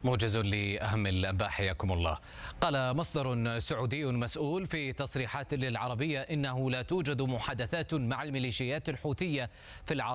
موجز لأهم الأنباء، حياكم الله. قال مصدر سعودي مسؤول في تصريحات للعربية إنه لا توجد محادثات مع الميليشيات الحوثية في العاصمة